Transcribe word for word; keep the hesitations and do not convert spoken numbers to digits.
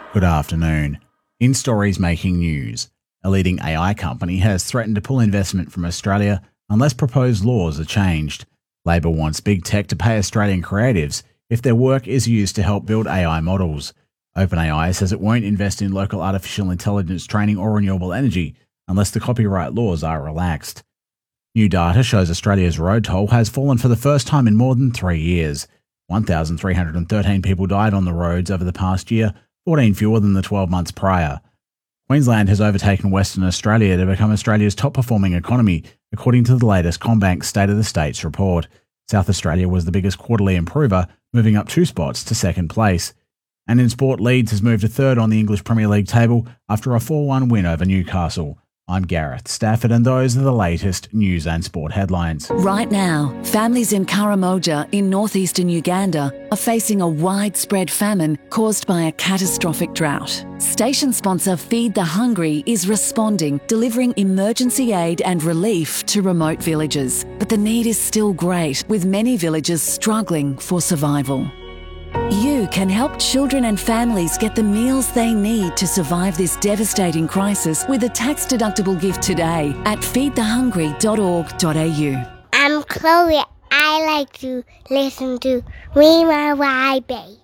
Good afternoon. In stories making news, a leading A I company has threatened to pull investment from Australia unless proposed laws are changed. Labor wants big tech to pay Australian creatives if their work is used to help build A I models. OpenAI says it won't invest in local artificial intelligence training or renewable energy unless the copyright laws are relaxed. New data shows Australia's road toll has fallen for the first time in more than three years. one thousand three hundred thirteen people died on the roads over the past year, fourteen fewer than the twelve months prior. Queensland has overtaken Western Australia to become Australia's top-performing economy, according to the latest CommBank State of the States report. South Australia was the biggest quarterly improver, moving up two spots to second place. And in sport, Leeds has moved to third on the English Premier League table after a four one win over Newcastle. I'm Gareth Stafford, and those are the latest news and sport headlines. Right now, families in Karamoja in northeastern Uganda are facing a widespread famine caused by a catastrophic drought. Station sponsor Feed the Hungry is responding, delivering emergency aid and relief to remote villages. But the need is still great, with many villages struggling for survival. You can help children and families get the meals they need to survive this devastating crisis with a tax-deductible gift today at feed the hungry dot org dot a u. I'm Chloe. I like to listen to Rima Y Bay.